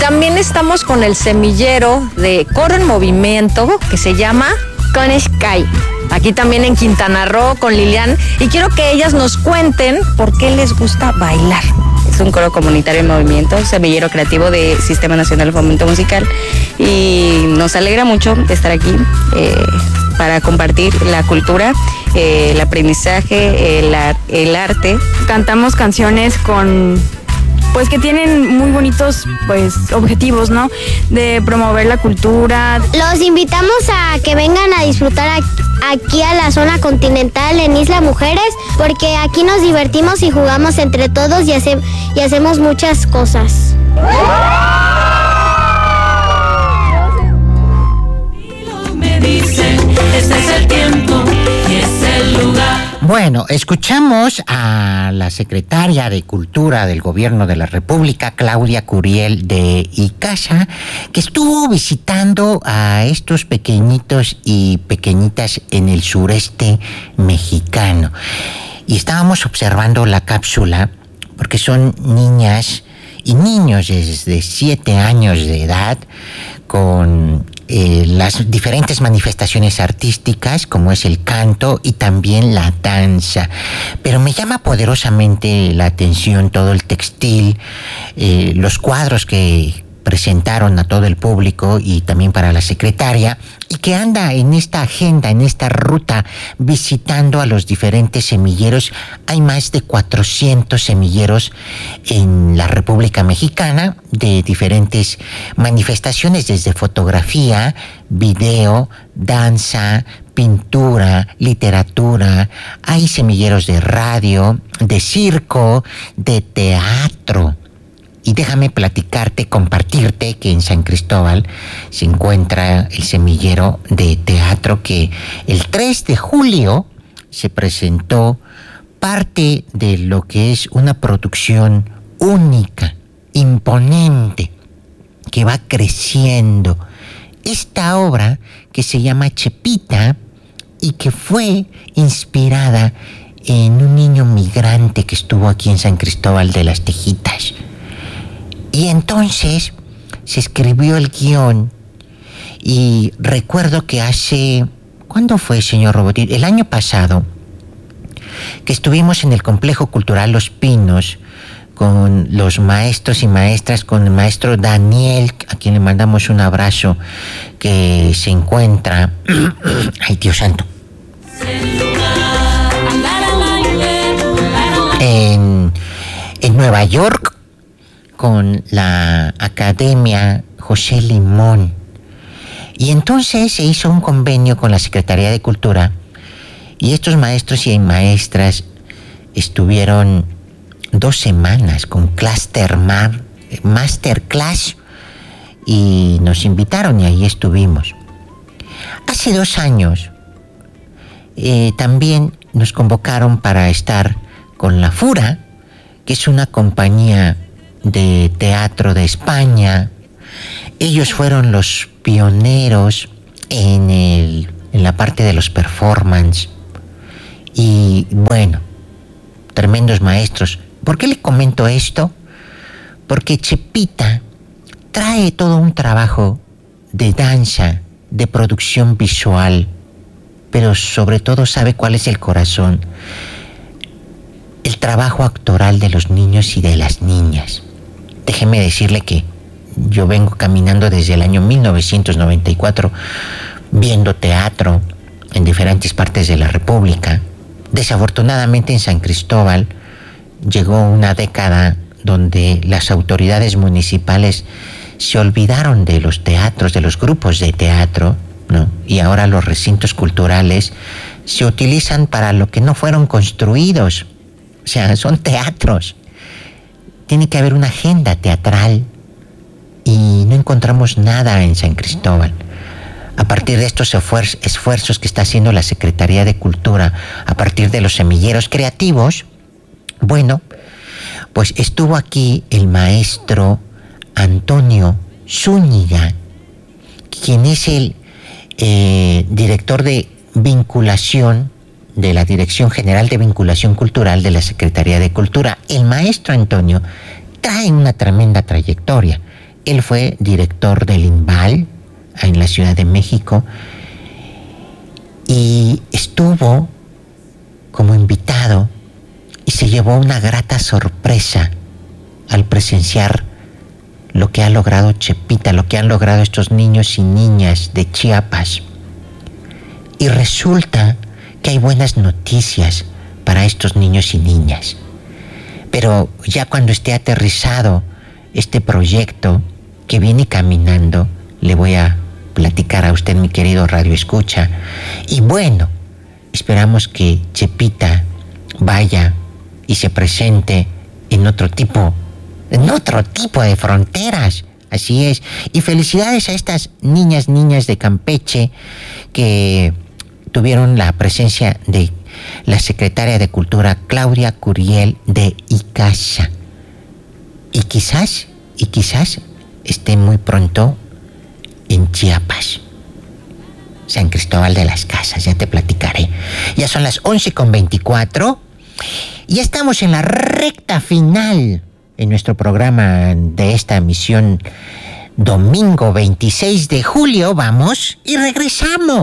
también estamos con el semillero de Coro en Movimiento, que se llama Con Sky. Aquí también en Quintana Roo con Lilian, y quiero que ellas nos cuenten por qué les gusta bailar. Es un coro comunitario en movimiento, semillero creativo de Sistema Nacional de Fomento Musical, y nos alegra mucho estar aquí para compartir la cultura, el aprendizaje, el arte. Cantamos canciones pues que tienen muy bonitos objetivos, ¿no? De promover la cultura. Los invitamos a que vengan a disfrutar aquí a la zona continental en Isla Mujeres, porque aquí nos divertimos y jugamos entre todos y hacemos muchas cosas. Me dicen, este es el tiempo y es el lugar. Bueno, escuchamos a la secretaria de Cultura del Gobierno de la República, Claudia Curiel de Icaza, que estuvo visitando a estos pequeñitos y pequeñitas en el sureste mexicano. Y estábamos observando la cápsula, porque son niñas y niños desde 7 años de edad, con las diferentes manifestaciones artísticas, como es el canto y también la danza. Pero me llama poderosamente la atención todo el textil, los cuadros que presentaron a todo el público y también para la secretaria, y que anda en esta agenda, en esta ruta, visitando a los diferentes semilleros. Hay más de 400 semilleros en la República Mexicana de diferentes manifestaciones, desde fotografía, video, danza, pintura, literatura. Hay semilleros de radio, de circo, de teatro. Y déjame platicarte, compartirte que en San Cristóbal se encuentra el semillero de teatro, que el 3 de julio se presentó parte de lo que es una producción única, imponente, que va creciendo. Esta obra que se llama Chepita y que fue inspirada en un niño migrante que estuvo aquí en San Cristóbal de las Tejitas. Y entonces se escribió el guión, y recuerdo que ¿cuándo fue, señor Robotín? El año pasado, que estuvimos en el Complejo Cultural Los Pinos con los maestros y maestras, con el maestro Daniel, a quien le mandamos un abrazo, que se encuentra, ay Dios santo, en Nueva York, con la Academia José Limón. Y entonces se hizo un convenio con la Secretaría de Cultura, y estos maestros y maestras estuvieron 2 semanas con masterclass, y nos invitaron y ahí estuvimos. Hace 2 años también nos convocaron para estar con La Fura, que es una compañía de teatro de España. Ellos fueron los pioneros en la parte de los performance. Y bueno, tremendos maestros. ¿Por qué le comento esto? Porque Chepita trae todo un trabajo de danza, de producción visual, pero sobre todo sabe cuál es el corazón: el trabajo actoral de los niños y de las niñas. Déjeme decirle que yo vengo caminando desde el año 1994 viendo teatro en diferentes partes de la República. Desafortunadamente en San Cristóbal llegó una década donde las autoridades municipales se olvidaron de los teatros, de los grupos de teatro, ¿no? Y ahora los recintos culturales se utilizan para lo que no fueron construidos. O sea, son teatros. Tiene que haber una agenda teatral, y no encontramos nada en San Cristóbal. A partir de estos esfuerzos que está haciendo la Secretaría de Cultura, a partir de los semilleros creativos, bueno, pues estuvo aquí el maestro Antonio Zúñiga, quien es el director de vinculación de la Dirección General de Vinculación Cultural de la Secretaría de Cultura. El maestro Antonio trae una tremenda trayectoria. Él fue director del INVAL en la Ciudad de México y estuvo como invitado y se llevó una grata sorpresa al presenciar lo que ha logrado Chepita, lo que han logrado estos niños y niñas de Chiapas. Y resulta que hay buenas noticias para estos niños y niñas. Pero ya cuando esté aterrizado este proyecto que viene caminando, le voy a platicar a usted, mi querido Radio Escucha. Y bueno, esperamos que Chepita vaya y se presente en otro tipo de fronteras. Así es. Y felicidades a estas niñas de Campeche que tuvieron la presencia de la secretaria de Cultura Claudia Curiel de Icaza. Y quizás esté muy pronto en Chiapas, San Cristóbal de las Casas, ya te platicaré. Ya son las 11:24 y estamos en la recta final en nuestro programa de esta emisión domingo 26 de julio. Vamos y regresamos.